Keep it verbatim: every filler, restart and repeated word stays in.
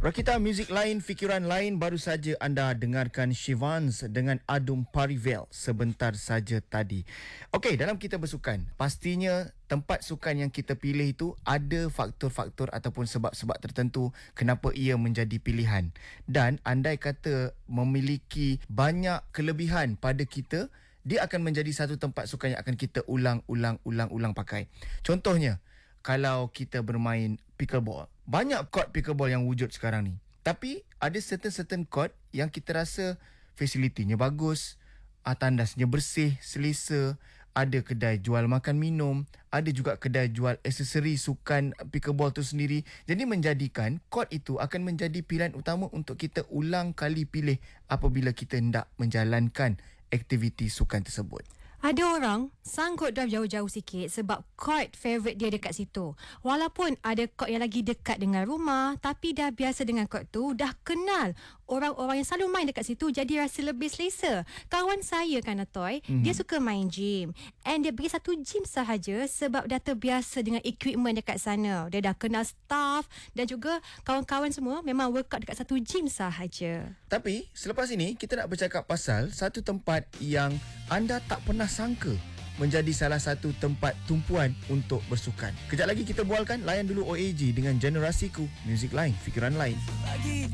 Rakita Muzik Lain, Fikiran Lain. Baru saja anda dengarkan Shivans dengan Adum Parivel sebentar saja tadi. Okey, dalam kita bersukan, pastinya tempat sukan yang kita pilih itu ada faktor-faktor ataupun sebab-sebab tertentu kenapa ia menjadi pilihan. Dan andai kata memiliki banyak kelebihan pada kita, dia akan menjadi satu tempat sukan yang akan kita ulang-ulang-ulang-ulang pakai. Contohnya, kalau kita bermain pickleball, banyak court pickleball yang wujud sekarang ni. Tapi ada certain-certain court yang kita rasa fasilitinya bagus, tandasnya bersih, selesa, ada kedai jual makan minum, ada juga kedai jual aksesori sukan pickleball tu sendiri. Jadi menjadikan court itu akan menjadi pilihan utama untuk kita ulang kali pilih apabila kita hendak menjalankan aktiviti sukan tersebut. Ada orang sanggup drive jauh-jauh sikit sebab court favourite dia dekat situ. Walaupun ada court yang lagi dekat dengan rumah, tapi dah biasa dengan court tu, dah kenal orang-orang yang selalu main dekat situ, jadi rasa lebih selesa. Kawan saya kan Atoy, mm-hmm. dia suka main gym. And dia pergi satu gym sahaja sebab dah terbiasa dengan equipment dekat sana. Dia dah kenal staff dan juga kawan-kawan semua memang workout dekat satu gym sahaja. Tapi selepas ini kita nak bercakap pasal satu tempat yang anda tak pernah sangka menjadi salah satu tempat tumpuan untuk bersukan. Kejap lagi kita bualkan. Layan dulu O A G dengan Generasiku, Muzik Lain, Fikiran Lain.